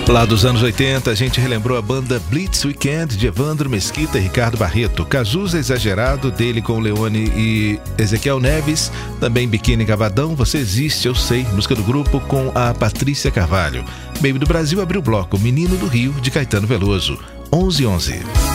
Lá dos anos 80, a gente relembrou a banda Blitz Weekend de Evandro Mesquita e Ricardo Barreto. Cazuza Exagerado, dele com Leone e Ezequiel Neves. Também Biquíni Cavadão, Você Existe, Eu Sei, música do grupo com a Patrícia Carvalho. Baby do Brasil abriu o bloco Menino do Rio, de Caetano Veloso. 11:11.